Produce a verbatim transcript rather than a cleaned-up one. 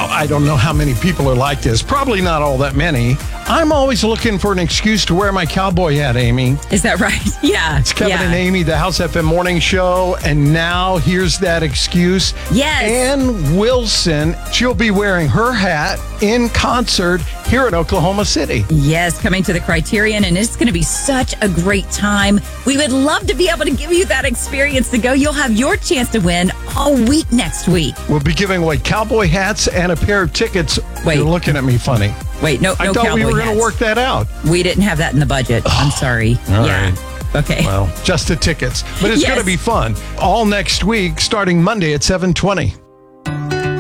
Now, I don't know how many people are like this. Probably not all that many. I'm always looking for an excuse to wear my cowboy hat, Amy. Is that right? Yeah. It's Kevin yeah. and Amy, the House F M Morning Show. And now here's that excuse. Yes. Ann Wilson, she'll be wearing her hat in concert here in Oklahoma City. Yes, coming to the Criterion, and it's going to be such a great time. We would love to be able to give you that experience to go. You'll have your chance to win all week next week. We'll be giving away cowboy hats and a pair of tickets. Wait. You're looking at me funny. Wait, no, no I thought we were going hats. to work that out. We didn't have that in the budget. I'm sorry. All yeah. right. Okay. Well, just the tickets. But it's Yes. going to be fun. All next week, starting Monday at seven twenty.